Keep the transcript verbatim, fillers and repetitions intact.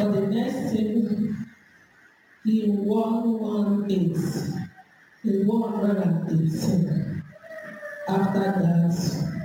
For the next thing, in one one eight, in one hundred eighteen. After that,